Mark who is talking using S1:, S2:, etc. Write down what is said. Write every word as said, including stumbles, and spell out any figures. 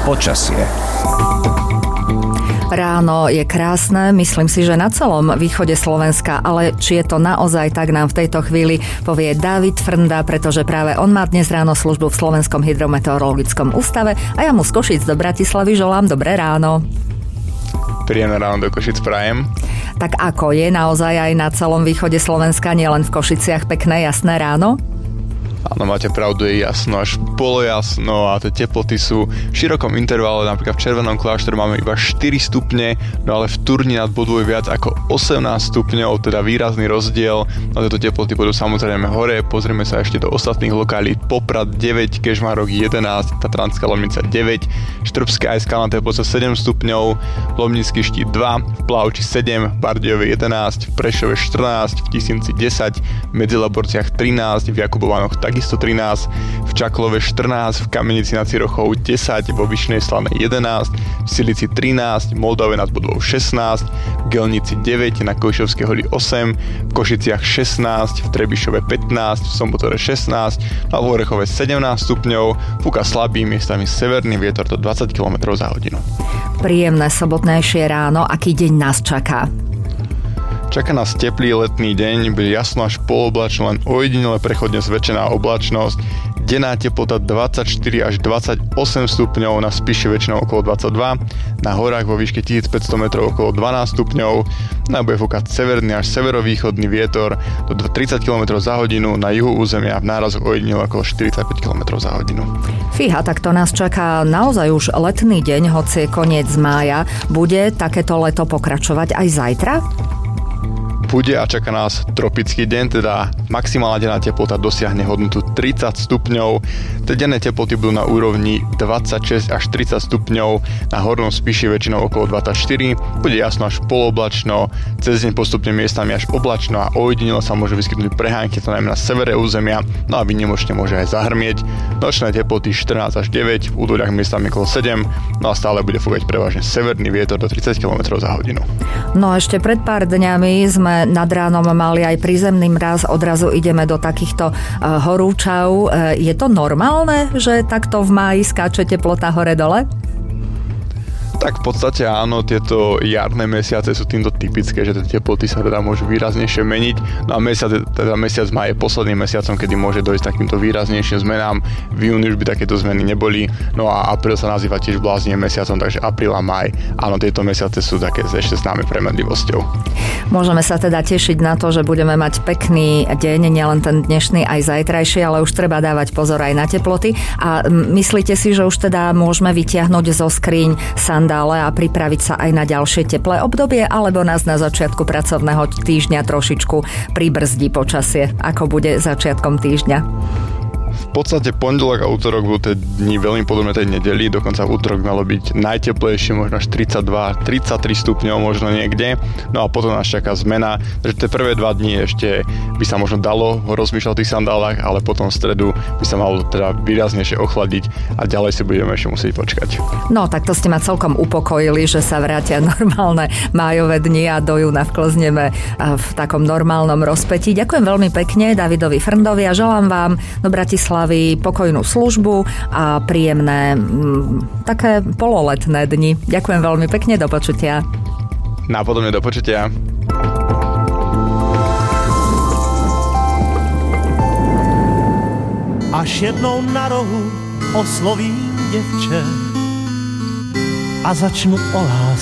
S1: Počasie.
S2: Ráno je krásne, myslím si, že na celom východe Slovenska, ale či je to naozaj tak, nám v tejto chvíli povie Dávid Frnda, pretože práve on má dnes ráno službu v Slovenskom hydrometeorologickom ústave a ja mu z Košíc do Bratislavy želám dobré ráno.
S3: Príjemné ráno do Košic prajem.
S2: Tak ako je naozaj aj na celom východe Slovenska, nielen v Košiciach, pekné jasné ráno?
S3: Áno, máte pravdu, je jasno, až polojasno a tie teploty sú v širokom intervale, napríklad v Červenom kláštore máme iba štyri stupne, no ale v Turni nad Bodvou je viac ako osemnásť stupňov, teda výrazný rozdiel. No tieto teploty budú samozrejme hore, pozrieme sa ešte do ostatných lokalít. Poprad deväť, Kežmarok jedenásť, Tatranská Lomnica deväť, Štrbská aj Skalná Teplota sedem stupňov, Lomnický Štít dva, v Plavči sedem, v Bardejove jedenásť, v Prešove štrnásť, v Tisínci desať, v Medzilaborciach trinásť, v Jakubovanoch takisto trinásť, v Čaklove štrnásť, v Kamenici nad Cirochou desať, vo Vyšnej Slanej jedenásť, v Silici trinásť, v Moldave nad Bodvou šestnásť, v Gelnici deväť, na Košovskej holi osem, v Košiciach šestnásť, v Trebišove pätnásť, v Sombotore šestnásť, na Orechove sedemnásť stupňov, fúka slabý, miestami severný vietor do dvadsať kilometrov za hodinu.
S2: Príjemné sobotnejšie ráno, aký deň nás čaká?
S3: Čaká nás teplý letný deň, bude jasno až poloblačno, len ojedinele prechodne zväčšená oblačnosť. Denná teplota dvadsaťštyri až dvadsaťosem stupňov, na Spiši väčšinou okolo dvadsaťdva, na horách vo výške tisícpäťsto metrov okolo dvanásť stupňov, na bude fúkať severný až severovýchodný vietor do tridsať kilometrov za hodinu, na juhu územia v nárazoch ojedinele okolo štyridsaťpäť kilometrov za hodinu.
S2: Fíha, tak to nás čaká naozaj už letný deň, hoci je koniec mája. Bude takéto leto pokračovať aj zajtra?
S3: Bude a čaká nás tropický deň, teda maximálna denná teplota dosiahne hodnotu tridsať stupňov. Tie denné teploty budú na úrovni dvadsaťšesť až tridsať stupňov, na hornom Spiši väčšinou okolo dvadsaťštyri, bude jasno až poloblačno, cez deň postupne miestami až oblačno a ojedinele sa môže vyskytnúť prehánky, to najmä na severe územia, no a výnimočne môže aj zahrmieť. Nočné teploty štrnásť až deväť, v údoľach miestami okolo sedem, no a stále bude fúkať prevažne severný vietor do tridsať kilometrov za hodinu.
S2: No ešte pred pár dňami sme nad ránom mali aj prízemný mraz, odrazu ideme do takýchto uh, horúčav. Uh, je to normálne, že takto v máji skáče teplota hore-dole?
S3: Tak v podstate áno, tieto jarné mesiace sú týmto typické, že tie teploty sa teda môžu výraznejšie meniť. No a mesiac, teda mesiac má je posledným mesiacom, kedy môže dojsť takýmto výraznejším zmenám. V júni už by takéto zmeny neboli. No a apríl sa nazýva tiež bláznivým mesiacom, takže apríl a maj. Áno, tieto mesiace sú také ešte známe premenlivosťou.
S2: Môžeme sa teda tešiť na to, že budeme mať pekný deň, nielen ten dnešný, aj zajtrajší, ale už treba dávať pozor aj na teploty. A myslíte si, že už teda môžeme vytiahnuť zo skriň sandále a pripraviť sa aj na ďalšie teplé obdobie, alebo nás na začiatku pracovného týždňa trošičku pribrzdí počasie, ako bude začiatkom týždňa?
S3: V podstate pondelok a útorok budú tie dni veľmi podobné tej nedeli, dokonca v útorok malo byť najteplejšie, možno až tridsaťdva tridsaťtri stupňov možno niekde, no a potom nás čaká zmena, takže tie prvé dva dni ešte by sa možno dalo rozmýšľať o tých sandálach, ale potom v stredu by sa malo teda výraznejšie ochladiť a ďalej si budeme ešte musieť počkať.
S2: No tak to ste ma celkom upokojili, že sa vrátia normálne májové dni a do júna vklozneme v takom normálnom rozpätí. Ďakujem veľmi pekne Davidovi Frndovi a želám vám do Bratislavy pokojnú službu a príjemné m, také pololetné dni. Ďakujem veľmi pekne, do počutia.
S3: Napodobne do počutia.
S4: Až jednou na rohu oslovím děvče a začnu o lásce